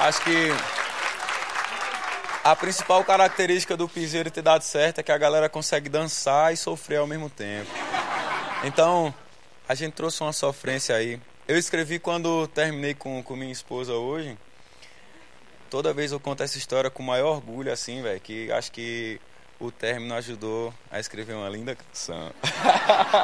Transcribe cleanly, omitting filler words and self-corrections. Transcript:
Acho que a principal característica do piseiro ter dado certo é que a galera consegue dançar e sofrer ao mesmo tempo. Então, a gente trouxe uma sofrência aí. Eu escrevi quando terminei com minha esposa hoje. Toda vez eu conto essa história com o maior orgulho, assim, velho, que acho que o término ajudou a escrever uma linda canção.